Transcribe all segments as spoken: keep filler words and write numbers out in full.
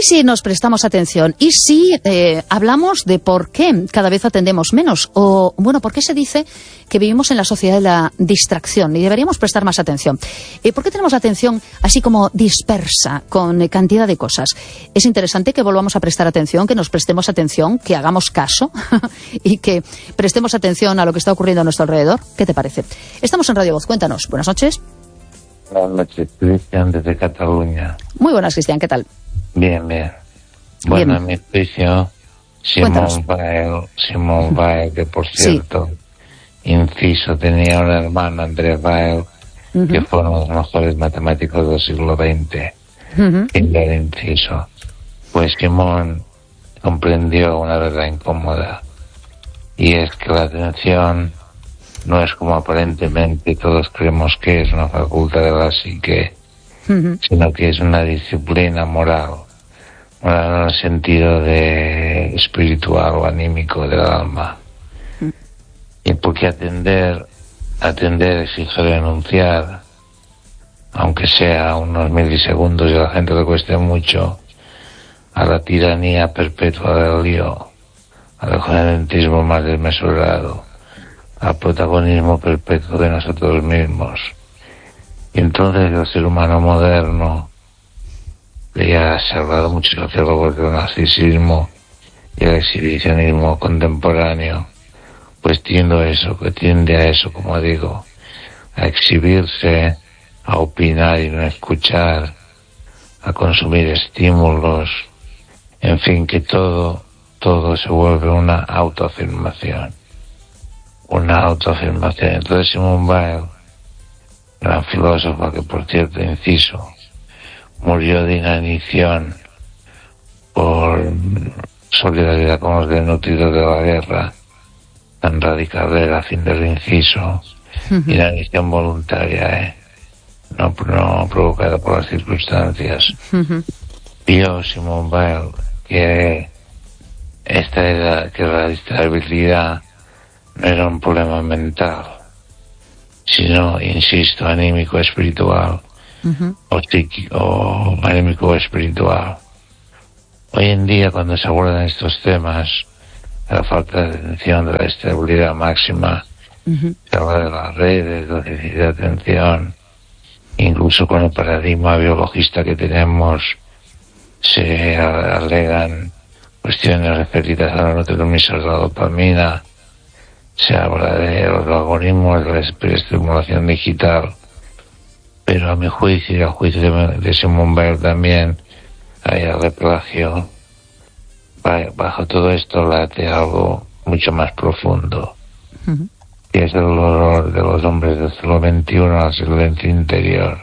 ¿Y si nos prestamos atención? ¿Y si eh, hablamos de por qué cada vez atendemos menos? O, bueno, ¿por qué se dice que vivimos en la sociedad de la distracción y deberíamos prestar más atención? Eh, ¿Por qué tenemos la atención así como dispersa con eh, cantidad de cosas? Es interesante que volvamos a prestar atención, que nos prestemos atención, que hagamos caso y que prestemos atención a lo que está ocurriendo a nuestro alrededor. ¿Qué te parece? Estamos en Radio Voz. Cuéntanos. Buenas noches. Buenas noches, Cristian, desde Cataluña. Muy buenas, Cristian. ¿Qué tal? Bien, bien. Bueno, en mi juicio, Simone Weil, Simone Weil, que por cierto, sí. inciso, tenía una hermana, Andrea Weil, uh-huh. que fue uno de los mejores matemáticos del siglo veinte, uh-huh. en el inciso. Pues Simone comprendió una verdad incómoda, y es que la atención no es como aparentemente todos creemos que es una facultad de la psique, uh-huh. sino que es una disciplina moral, moral en el sentido de espiritual o anímico del alma. Uh-huh. Y porque atender, atender exige renunciar, aunque sea unos milisegundos y a la gente le cueste mucho, a la tiranía perpetua del lío, al egocentismo más desmesurado, al protagonismo perpetuo de nosotros mismos. Y entonces el ser humano moderno, que ya se ha hablado mucho de sociólogos del narcisismo y el exhibicionismo contemporáneo, pues tiende a eso, que tiende a eso, como digo, a exhibirse, a opinar y no escuchar, a consumir estímulos, en fin, que todo, todo se vuelve una autoafirmación. Una autoafirmación. Entonces Simone Weil, gran filósofa que por cierto, inciso, murió de inanición por solidaridad con los desnutridos de la guerra, tan radical era a fin del inciso, uh-huh. inanición voluntaria, ¿eh? no, no provocada por las circunstancias. Uh-huh. Vio Simone Weil que esta era, que la distractibilidad no era un problema mental, sino, insisto, anímico espiritual, uh-huh. o psíquico, o anímico espiritual. Hoy en día, cuando se abordan estos temas, la falta de atención, de la estabilidad máxima, uh-huh. se habla de las redes, de la déficit de atención, incluso con el paradigma biologista que tenemos, se alegan cuestiones referidas a los neurotransmisores de la dopamina, se habla de los algoritmos de la estimulación digital, pero a mi juicio y a juicio de, de Simone Weil también hay el plagio. Bajo todo esto late algo mucho más profundo, uh-huh. que es el dolor de los hombres del siglo veintiuno al silencio interior.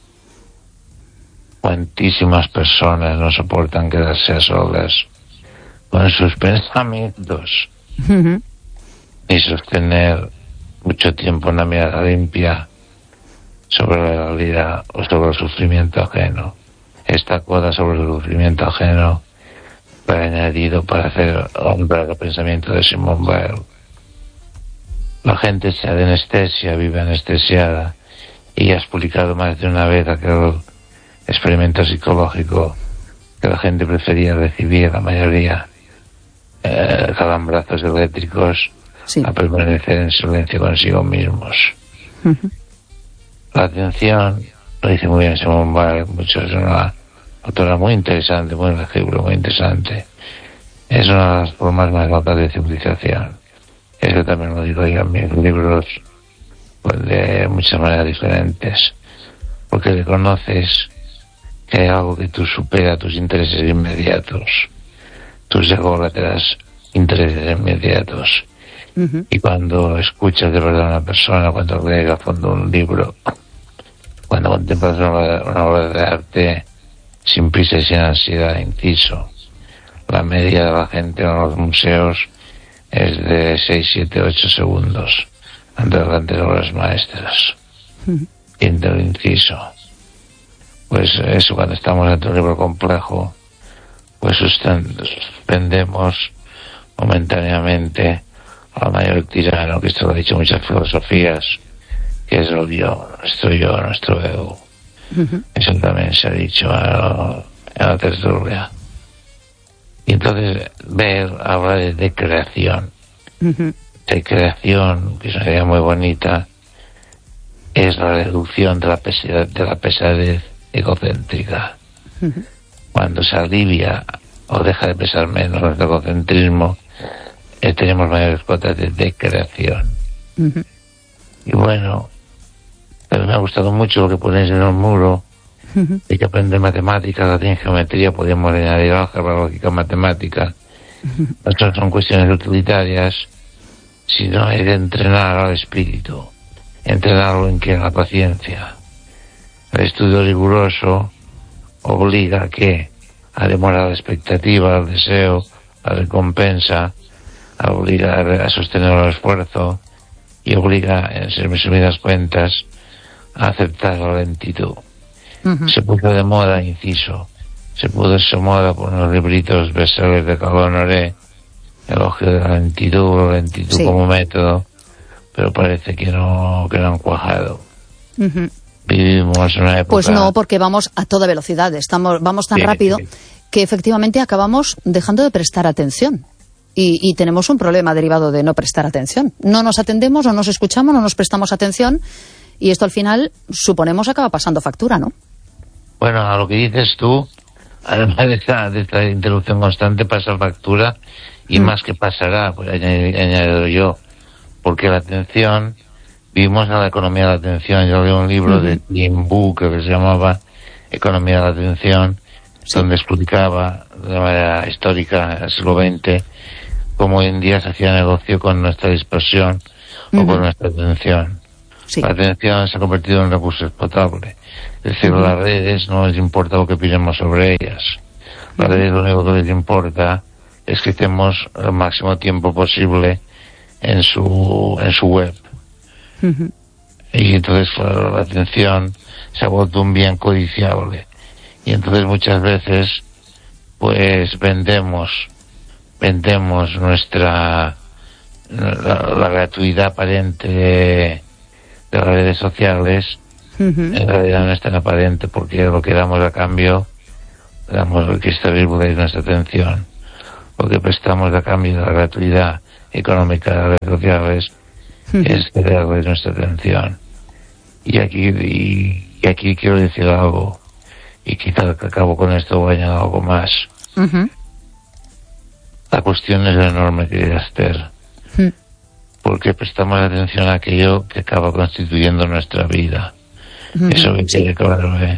Cuantísimas personas no soportan quedarse a solas con sus pensamientos, uh-huh. ni sostener mucho tiempo una mirada limpia sobre la realidad o sobre el sufrimiento ajeno. Esta coda sobre el sufrimiento ajeno fue añadido para hacer honra al pensamiento de Simone Weil. La gente se de anestesia, vive anestesiada, y has publicado más de una vez aquel experimento psicológico que la gente prefería recibir, la mayoría, eh, calambrazos eléctricos, sí. a permanecer en silencio consigo mismos. Uh-huh. La atención, lo dice muy bien Simone Weil, mucho, es una autora muy interesante, muy legible, muy interesante. Es una de las formas más altas de civilización. Eso también lo digo yo en mis libros, pues de muchas maneras diferentes. Porque reconoces que hay algo que tú supera tus intereses inmediatos, tus ególatras intereses inmediatos. Uh-huh. Y cuando escuchas de verdad a una persona, cuando lees a fondo un libro, cuando contemplas una, una obra de arte sin prisa y sin ansiedad, inciso, la media de la gente en los museos es de seis, siete, ocho segundos ante las grandes obras maestras. Uh-huh. Y en el inciso, pues eso, cuando estamos ante un libro complejo, pues suspendemos momentáneamente al mayor tirano, que esto lo ha dicho muchas filosofías, que es el yo, nuestro yo, nuestro ego. Uh-huh. Eso también se ha dicho en la tertulia. Y entonces ver, habla de, de creación. Uh-huh. De creación, que es una idea muy bonita, es la reducción de la pesadez, de la pesadez egocéntrica. Uh-huh. Cuando se alivia o deja de pesar menos nuestro egocentrismo, eh, tenemos mayores cuotas de, de creación. Uh-huh. Y bueno, pero me ha gustado mucho lo que ponéis en el muro. Uh-huh. Hay que aprender matemáticas, latín, geometría, podríamos añadir álgebra, lógica, matemática. Uh-huh. Estas son cuestiones utilitarias, sino hay que entrenar al espíritu, entrenarlo en que la paciencia. El estudio riguroso obliga a que a demorar la expectativa, al deseo, la recompensa, a obligar a sostener el esfuerzo y obliga, en resumidas cuentas, a aceptar la lentitud. Uh-huh. Se puso de moda, inciso, se puso de moda por unos libritos bestsellers de Carl Honoré, elogio de la lentitud, la lentitud sí. como método, pero parece que no, que no han cuajado. Uh-huh. Vivimos en una época... Pues no, porque vamos a toda velocidad, estamos, vamos tan sí, rápido sí. que efectivamente acabamos dejando de prestar atención. Y, y tenemos un problema derivado de no prestar atención. No nos atendemos, no nos escuchamos, no nos prestamos atención, y esto al final, suponemos, acaba pasando factura, ¿no? Bueno, a lo que dices tú, además de esta, de esta interrupción constante, pasa factura, y mm. más que pasará, pues añadido yo, porque la atención, vivimos en la economía de la atención. Yo leí un libro mm. de Tim Bu que se llamaba Economía de la Atención, sí. donde explicaba de manera histórica, en el siglo veinte, cómo hoy en día se hacía negocio con nuestra dispersión uh-huh. o con nuestra atención. Sí. La atención se ha convertido en un recurso explotable. Es decir, uh-huh. las redes no les importa lo que opinemos sobre ellas. Las uh-huh. redes lo único que les importa es que estemos el máximo tiempo posible en su en su web. Uh-huh. Y entonces, claro, la atención se ha vuelto un bien codiciable. Y entonces muchas veces, pues vendemos vendemos nuestra la, la gratuidad aparente de, de las redes sociales. Uh-huh. En realidad no es tan aparente, porque lo que damos a cambio, damos lo que está vivo es nuestra atención. Lo que prestamos a cambio de la gratuidad económica de las redes sociales uh-huh. es cederles nuestra atención. Y aquí y, y aquí quiero decir algo, y quizás acabo con esto o añado algo más. Uh-huh. La cuestión es enorme, querida Esther, mm. porque prestamos atención a aquello que acaba constituyendo nuestra vida. Mm-hmm. Eso que quede sí. claro, ¿eh?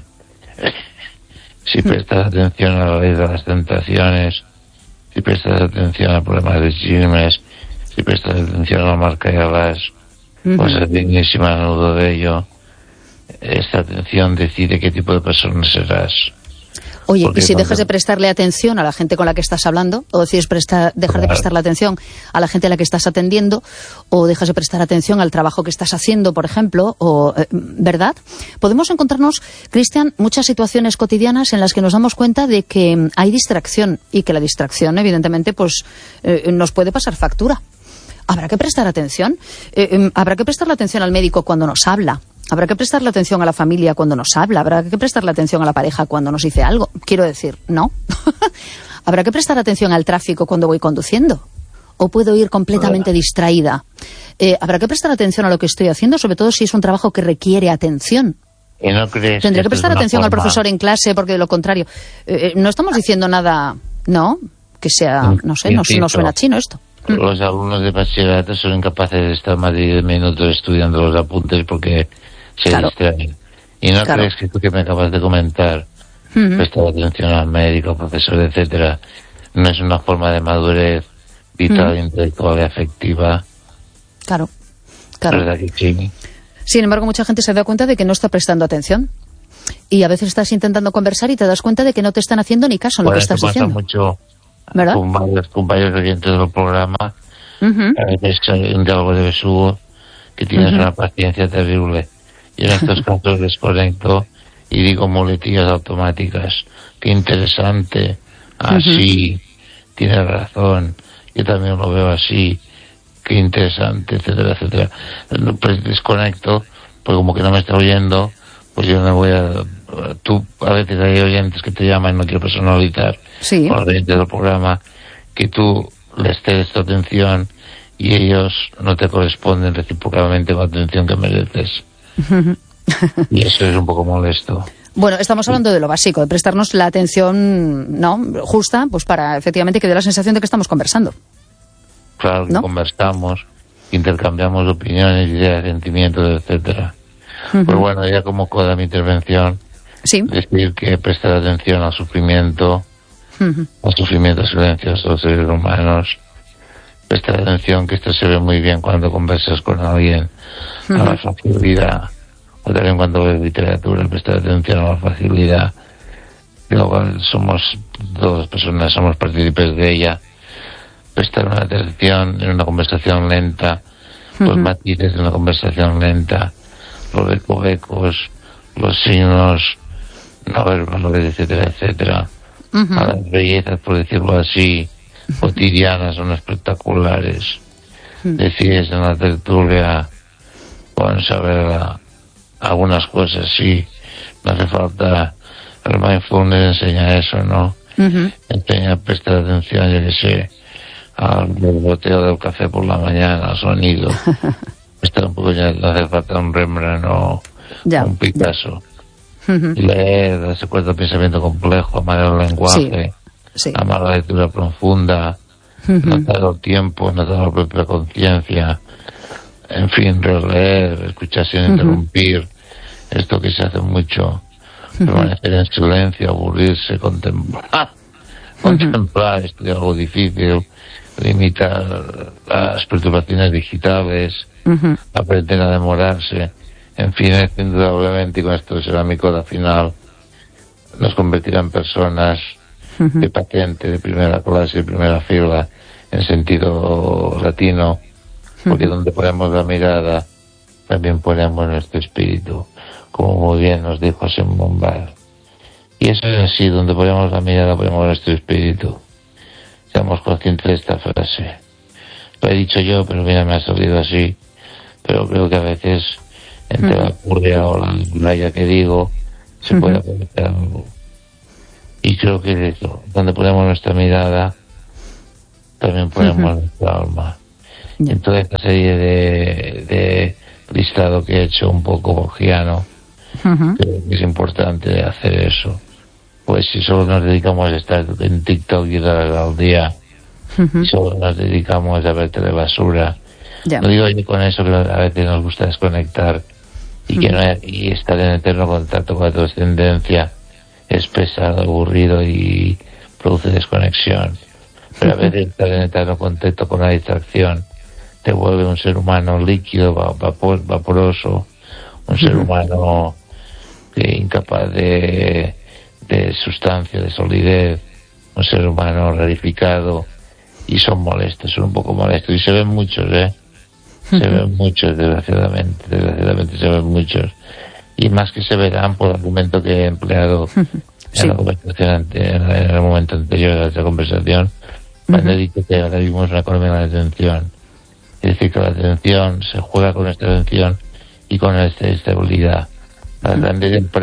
Si mm. prestas atención a la ley de las tentaciones, si prestas atención a problemas de chismes, si prestas atención a la marca y a las mm-hmm. cosas dignísimas a nudo de ello, esta atención decide qué tipo de persona serás. Oye, porque y si cuando... dejas de prestarle atención a la gente con la que estás hablando, o decides prestar, dejar claro. de prestarle atención a la gente a la que estás atendiendo, o dejas de prestar atención al trabajo que estás haciendo, por ejemplo, o, eh, ¿verdad? Podemos encontrarnos, Cristian, muchas situaciones cotidianas en las que nos damos cuenta de que hay distracción, y que la distracción, evidentemente, pues eh, nos puede pasar factura. Habrá que prestar atención. Eh, eh, habrá que prestarle atención al médico cuando nos habla. Habrá que prestarle atención a la familia cuando nos habla. Habrá que prestarle atención a la pareja cuando nos dice algo. Quiero decir, ¿no? Habrá que prestar atención al tráfico cuando voy conduciendo. ¿O puedo ir completamente Hola. distraída? Eh, habrá que prestar atención a lo que estoy haciendo, sobre todo si es un trabajo que requiere atención. ¿Y no crees Tendré que, que prestar atención forma... al profesor en clase, porque de lo contrario... Eh, no estamos diciendo nada, ¿no? Que sea, no sé, no, no suena chino esto. Los alumnos de bachillerato son incapaces de estar más de diez minutos estudiando los apuntes porque se claro. distraen. ¿Y no claro. crees que tú que me acabas de comentar, uh-huh. prestar atención al médico, profesor, etcétera, no es una forma de madurez vital, uh-huh. intelectual y afectiva? Claro, claro. ¿Verdad que sí? Sin embargo, mucha gente se da cuenta de que no está prestando atención. Y a veces estás intentando conversar y te das cuenta de que no te están haciendo ni caso en bueno, lo que estás diciendo. Mucho ¿verdad? Con varios compañeros oyentes del programa. Uh-huh. A veces hay un diálogo de besugo que tienes uh-huh. una paciencia terrible. Y en estos casos desconecto y digo muletillas automáticas. Qué interesante. Así. Uh-huh. Tienes razón. Yo también lo veo así. Qué interesante, etcétera, etcétera. Pues desconecto, pues como que no me está oyendo, pues yo me voy a tú a veces hay oyentes que te llaman, no quiero personalizar, sí, con los oyentes del programa, que tú les cedes tu atención y ellos no te corresponden recíprocamente con la atención que mereces. Y eso es un poco molesto. Bueno, estamos hablando de lo básico, de prestarnos la atención, ¿no?, justa, pues para efectivamente que dé la sensación de que estamos conversando. Claro, que ¿no? conversamos, intercambiamos opiniones, ideas, sentimientos, etcétera. Uh-huh. Pues bueno, ya como coda mi intervención, ¿sí? Decir que prestar atención al sufrimiento, uh-huh. al sufrimiento silencioso de los seres humanos, prestar atención, que esto se ve muy bien cuando conversas con alguien, uh-huh. a la facilidad, o también cuando ves literatura, prestar atención a la facilidad, de lo cual somos dos personas, somos partícipes de ella, prestar una atención en una conversación lenta, uh-huh. los matices de una conversación lenta, los recovecos, los signos no verbales, etcétera, etcétera, uh-huh. a las bellezas, por decirlo así, cotidianas, son espectaculares. Uh-huh. Decides en la tertulia, con saber la, algunas cosas, sí, no hace falta, el mindfulness enseña eso, ¿no? Uh-huh. Enseña a prestar atención, yo que sé, al boteo del café por la mañana, al sonido. Está un poco ya, no hace falta un Rembrandt o ya, un Picasso. Uh-huh. Leer, darse cuenta del pensamiento complejo, amar el lenguaje, sí, sí. amar la lectura profunda, uh-huh. notar el tiempo, notar la propia conciencia, en fin, releer, escuchar sin uh-huh. interrumpir, esto que se hace mucho, uh-huh. permanecer en silencio, aburrirse, contemplar, uh-huh. contemplar, estudiar algo difícil, limitar las perturbaciones digitales, uh-huh. aprender a demorarse, en fin, indudablemente, y con esto será mi coda final, nos convertirá en personas uh-huh. de patente, de primera clase, de primera fila, en sentido latino, porque uh-huh. donde ponemos la mirada, también ponemos nuestro espíritu, como muy bien nos dijo Simón Weil. Y eso es así, donde ponemos la mirada, ponemos nuestro espíritu. Seamos conscientes de esta frase. Lo he dicho yo, pero mira, me ha salido así. Pero creo que a veces, entre uh-huh. la curria o la muralla que digo, se uh-huh. puede aprovechar algo. Y creo que es eso, donde ponemos nuestra mirada, también ponemos uh-huh. nuestra alma. Yeah. En toda esta serie de, de listado que he hecho un poco bogiano, uh-huh. creo que es importante hacer eso. Pues si solo nos dedicamos a estar en TikTok y horas al día, uh-huh. y solo nos dedicamos a ver telebasura, yeah. no digo yo con eso, pero a veces nos gusta desconectar y, uh-huh. que no hay, y estar en eterno contacto con la trascendencia es pesado, aburrido y produce desconexión. Pero uh-huh. a veces estar en eterno contacto con la distracción te vuelve un ser humano líquido, vapor, vaporoso, un uh-huh. ser humano que incapaz de de sustancia, de solidez, un ser humano rarificado, y son molestos, son un poco molestos, y se ven muchos, ¿eh? Se uh-huh. ven muchos, desgraciadamente, desgraciadamente se ven muchos, y más que se verán por el argumento que he empleado uh-huh. sí. en la conversación ante, en el momento anterior a esta conversación, cuando uh-huh. he dicho que ahora vivimos una economía de la atención, es decir, que la atención se juega con nuestra atención y con nuestra estabilidad. Las uh-huh. grandes empresas